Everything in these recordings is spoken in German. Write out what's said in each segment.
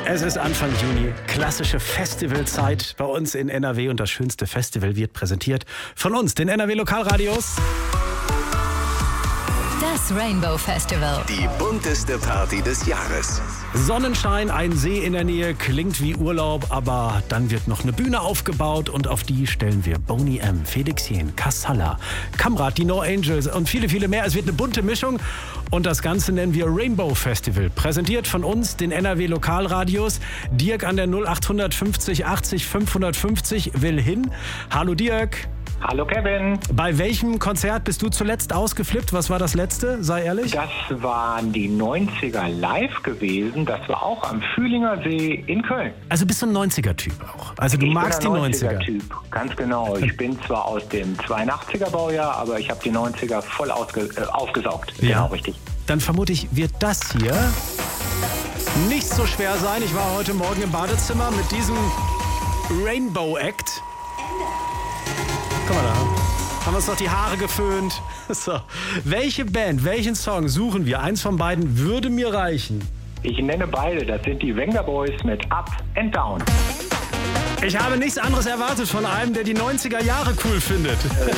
Es ist Anfang Juni, klassische Festivalzeit bei uns in NRW und das schönste Festival wird präsentiert von uns, den NRW Lokalradios. Das Rainbow Festival. Die bunteste Party des Jahres. Sonnenschein, ein See in der Nähe, klingt wie Urlaub, aber dann wird noch eine Bühne aufgebaut und auf die stellen wir Boney M., Felix Jähn, Kassala, Kamrat, die No Angels und viele, viele mehr. Es wird eine bunte Mischung und das Ganze nennen wir Rainbow Festival. Präsentiert von uns, den NRW Lokalradios. Dirk an der 0850 80 550 will hin. Hallo Dirk. Hallo Kevin. Bei welchem Konzert bist du zuletzt ausgeflippt? Was war das letzte? Sei ehrlich. Das waren die 90er live gewesen. Das war auch am Fühlinger See in Köln. Also bist du ein 90er-Typ auch? Also du magst die 90er? Typ, ganz genau. Ich bin zwar aus dem 82er Baujahr, aber ich habe die 90er voll aufgesaugt. Ja. Genau, richtig. Dann vermute ich, wird das hier nicht so schwer sein. Ich war heute Morgen im Badezimmer mit diesem Rainbow Act. Guck mal da. Haben uns noch die Haare geföhnt. So. Welche Band, welchen Song suchen wir? Eins von beiden würde mir reichen. Ich nenne beide. Das sind die Venga Boys mit Up and Down. Ich habe nichts anderes erwartet von einem, der die 90er Jahre cool findet.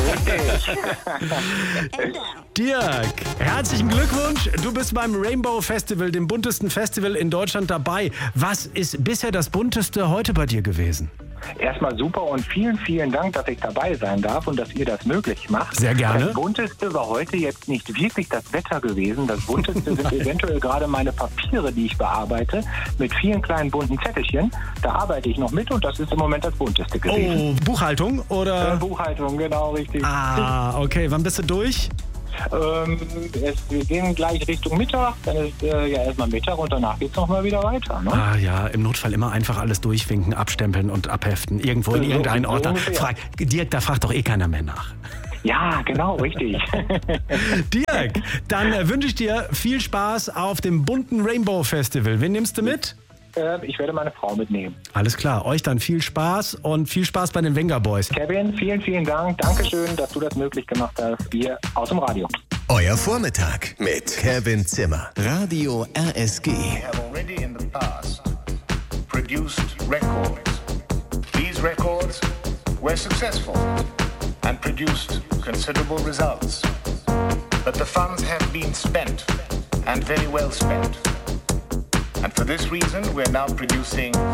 Dirk, herzlichen Glückwunsch. Du bist beim Rainbow Festival, dem buntesten Festival in Deutschland, dabei. Was ist bisher das bunteste heute bei dir gewesen? Erstmal super und vielen, vielen Dank, dass ich dabei sein darf und dass ihr das möglich macht. Sehr gerne. Das Bunteste war heute jetzt nicht wirklich das Wetter gewesen. Das Bunteste sind eventuell gerade meine Papiere, die ich bearbeite, mit vielen kleinen bunten Zettelchen. Da arbeite ich noch mit und das ist im Moment das Bunteste gewesen. Oh, Buchhaltung oder? Buchhaltung, genau, richtig. Ah, okay. Wann bist du durch? Wir gehen gleich Richtung Mittag, dann ist erstmal Mittag und danach geht es nochmal wieder weiter. Ne? Ah ja, im Notfall immer einfach alles durchwinken, abstempeln und abheften. Irgendwo in irgendeinen Ort. Dirk, da fragt doch eh keiner mehr nach. Ja, genau, richtig. Dirk, dann wünsche ich dir viel Spaß auf dem bunten Rainbow Festival. Wen nimmst du mit? Ich werde meine Frau mitnehmen. Alles klar, euch dann viel Spaß und viel Spaß bei den Venga Boys. Kevin, vielen, vielen Dank. Dankeschön, dass du das möglich gemacht hast. Wir aus dem Radio. Euer Vormittag mit Kevin Zimmer. Radio RSG. We have already in the past produced records. These records were successful and produced considerable results. But the funds have been spent and very well spent. And for this reason, we're now producing